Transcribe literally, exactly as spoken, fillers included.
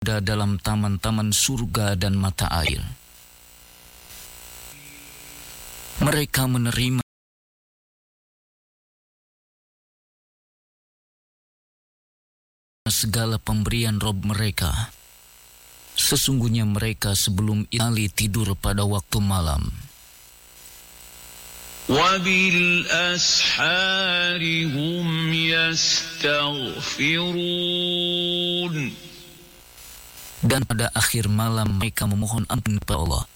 dalam taman-taman surga dan mata air. Mereka menerima segala pemberian Rob mereka. Sesungguhnya mereka sebelum itu tidur pada waktu malam. وَبِالْأَسْحَارِ هُمْ يَسْتَغْفِرُونَ. Dan pada akhir malam mereka memohon ampun kepada Allah.